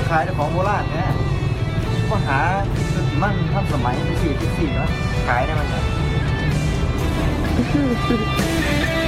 ขายของโบราณเนี่ยก็หาจุดมั่นทันสมัยไปสี่เนาะขายได้มันเนี่ย